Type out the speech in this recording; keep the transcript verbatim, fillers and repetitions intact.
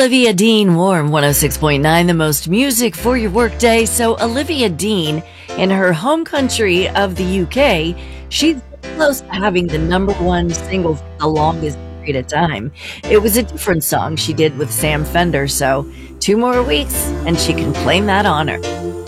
Olivia Dean Warm, one oh six point nine, the most music for your workday. So Olivia Dean, in her home country of the U K, she's close to having the number one single for the longest period of time. It was a different song she did with Sam Fender, so two more weeks and she can claim that honor.